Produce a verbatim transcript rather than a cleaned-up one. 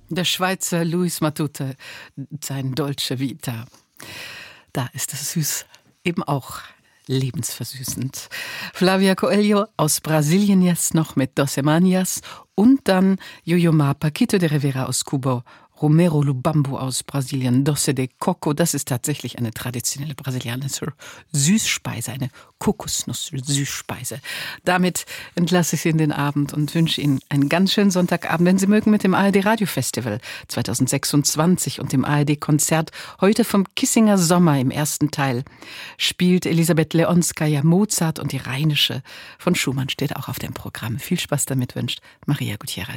Der Schweizer Luis Matute, sein Dolce Vita. Da ist es süß, eben auch lebensversüßend. Flavia Coelho aus Brasilien jetzt noch mit Doce Manias und dann Yo-Yo Paquito de Rivera aus Kuba, Romero Lubambo aus Brasilien, Doce de Coco, das ist tatsächlich eine traditionelle brasilianische Süßspeise, eine Kokosnuss-Süßspeise. Damit entlasse ich Sie in den Abend und wünsche Ihnen einen ganz schönen Sonntagabend, wenn Sie mögen, mit dem A R D Radiofestival zwanzig sechsundzwanzig und dem A R D-Konzert heute vom Kissinger Sommer im ersten Teil spielt Elisabeth Leonskaya Mozart und die Rheinische von Schumann steht auch auf dem Programm. Viel Spaß damit wünscht Maria Gutierrez.